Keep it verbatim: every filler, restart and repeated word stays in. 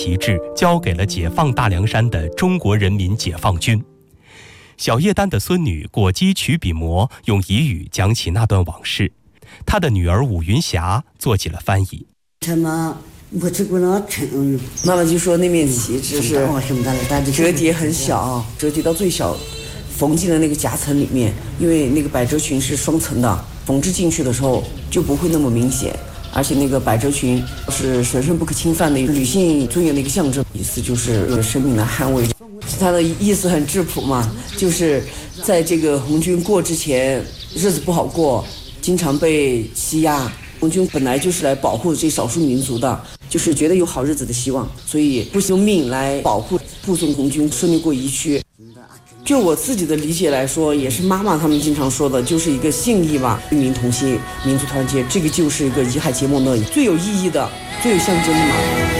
旗帜交给了解放大凉山的中国人民解放军。小叶丹的孙女果姬曲笔魔用彝语讲起那段往事，她的女儿武云霞做起了翻译。 妈妈就说那面旗帜是折叠很小，折叠到最小，缝进了那个夹层里面，因为那个百褶裙是双层的，缝制进去的时候就不会那么明显。而且那个百褶裙是神圣不可侵犯的女性尊严的一个象征，意思就是用生命来捍卫。它的意思很质朴嘛，就是在这个红军过之前，日子不好过，经常被欺压。红军本来就是来保护这少数民族的，就是觉得有好日子的希望，所以不惜用命来保护护送红军顺利过疫区。就我自己的理解来说，也是妈妈他们经常说的，就是一个信义吧，与民同心，民族团结，这个就是一个遗海结盟的最有意义的、最有象征的嘛。